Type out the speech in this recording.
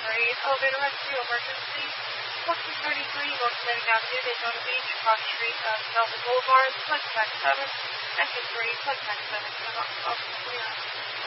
elevator rescue emergency. 1433 North Atlantic Avenue, Daytona Beach, cross street of Velvet Boulevard, contact 7, exit 3, contact 7, turn off,